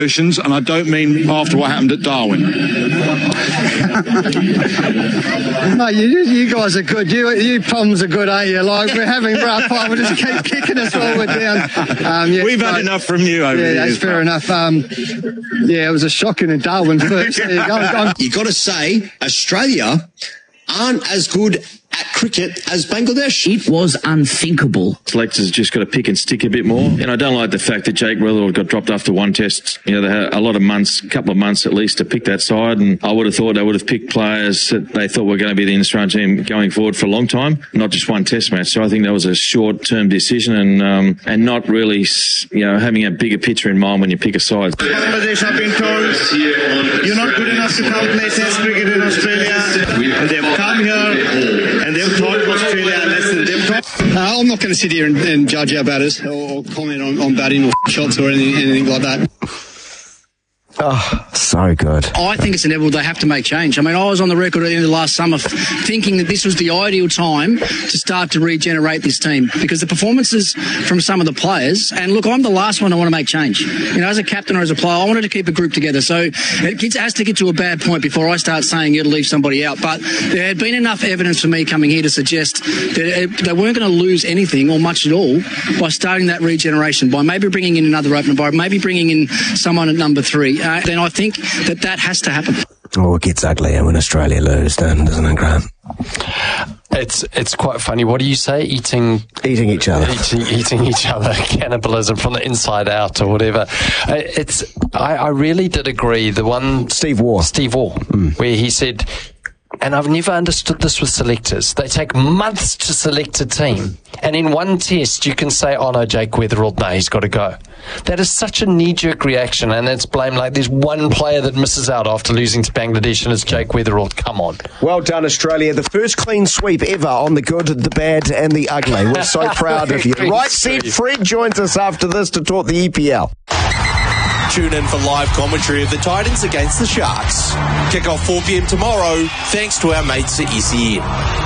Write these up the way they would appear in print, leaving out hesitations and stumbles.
And I don't mean after what happened at Darwin. Mate, you guys are good. You Poms are good, aren't you? Like, we're having rough time. We just keep kicking us forward down. We've had enough from you over the years. Yeah, that's fair enough. It was a shocking in Darwin first. There you go. You've got to say, Australia aren't as good at cricket as Bangladesh. It was unthinkable. Selectors just got to pick and stick a bit more. And I don't like the fact that Jake Weatherald got dropped after one test. You know, they had a lot of months, couple of months at least, to pick that side. And I would have thought they would have picked players that they thought were going to be the Australian team going forward for a long time, not just one test match. So I think that was a short-term decision and not really, having a bigger picture in mind when you pick a side. Bangladesh have been told, you're not good enough to come play test cricket in Australia. And they've come here and they've taught Australia a lesson. I'm not going to sit here and judge our batters or comment on batting or shots or anything like that. Oh, so good. I think it's inevitable they have to make change. I mean, I was on the record at the end of last summer thinking that this was the ideal time to start to regenerate this team because the performances from some of the players, and look, I'm the last one to want to make change. As a captain or as a player, I wanted to keep a group together. So it has to get to a bad point before I start saying you'll leave somebody out. But there had been enough evidence for me coming here to suggest that they weren't going to lose anything or much at all by starting that regeneration, by maybe bringing in another opener, by maybe bringing in someone at number 3. Then I think that has to happen. Oh, it gets uglier when Australia lose, then, doesn't it, Grant? It's quite funny. What do you say? Eating each other. Eating each other. Cannibalism from the inside out, or whatever. I really did agree. The one Steve Waugh, where he said, and I've never understood this with selectors. They take months to select a team, and in one test you can say, "Oh no, Jake Weatherald, no, he's got to go." That is such a knee-jerk reaction, and it's blame like there's one player that misses out after losing to Bangladesh, and it's Jake Weatherald. Come on. Well done, Australia. The first clean sweep ever on the good, the bad, and the ugly. We're so proud of you. Right, Said Fred joins us after this to talk the EPL. Tune in for live commentary of the Titans against the Sharks. Kick off 4 p.m. tomorrow, thanks to our mates at SEN.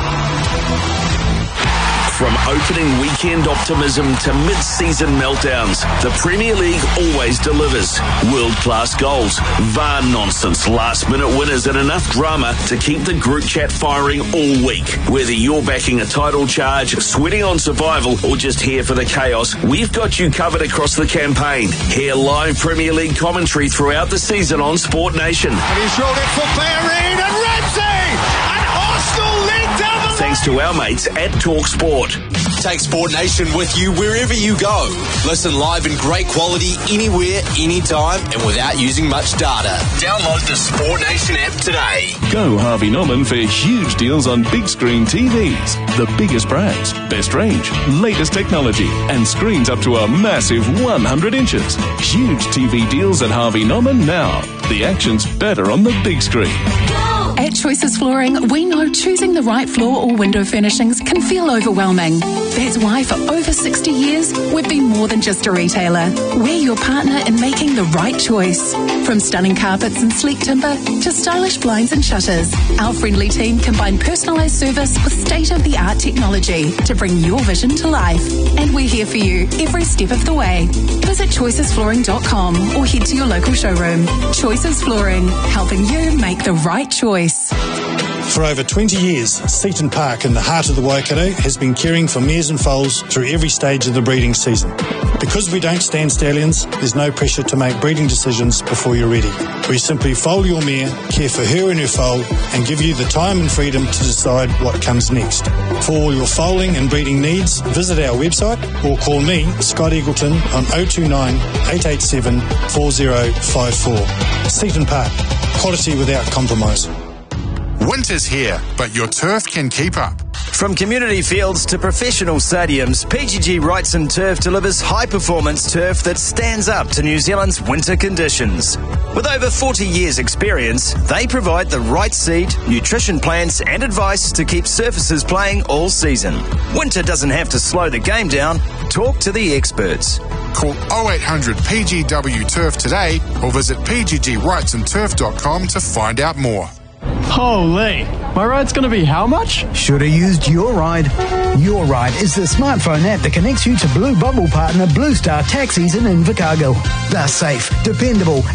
From opening weekend optimism to mid-season meltdowns, the Premier League always delivers. World-class goals, VAR nonsense, last-minute winners and enough drama to keep the group chat firing all week. Whether you're backing a title charge, sweating on survival or just here for the chaos, we've got you covered across the campaign. Hear live Premier League commentary throughout the season on Sport Nation. And he's rolled it for Bellerin and Ramsey! And Arsenal lead down the Thanks to our mates at Talk Sport. Take Sport Nation with you wherever you go. Listen live in great quality anywhere, anytime, and without using much data. Download the Sport Nation app today. Go Harvey Norman for huge deals on big screen TVs. The biggest brands, best range, latest technology, and screens up to a massive 100 inches. Huge TV deals at Harvey Norman now. The action's better on the big screen. At Choices Flooring, we know choosing the right floor or window furnishings can feel overwhelming. That's why for over 60 years, we've been more than just a retailer. We're your partner in making the right choice. From stunning carpets and sleek timber to stylish blinds and shutters, our friendly team combine personalised service with state-of-the-art technology to bring your vision to life. And we're here for you every step of the way. Visit choicesflooring.com or head to your local showroom. Choices Flooring, helping you make the right choice. For over 20 years, Seaton Park in the heart of the Waikato has been caring for mares and foals through every stage of the breeding season. Because we don't stand stallions, there's no pressure to make breeding decisions before you're ready. We simply foal your mare, care for her and her foal, and give you the time and freedom to decide what comes next. For all your foaling and breeding needs, visit our website or call me, Scott Eagleton, on 029 887 4054. Seaton Park, quality without compromise. Winter's here, but your turf can keep up. From community fields to professional stadiums, PGG Wrightson Turf delivers high-performance turf that stands up to New Zealand's winter conditions. With over 40 years' experience, they provide the right seed, nutrition plans and advice to keep surfaces playing all season. Winter doesn't have to slow the game down. Talk to the experts. Call 0800 PGW Turf today or visit pggwrightsonturf.com to find out more. Holy, my ride's going to be how much? Should have used Your Ride. Your Ride is the smartphone app that connects you to Blue Bubble partner Blue Star Taxis in Invercargill. They're safe, dependable,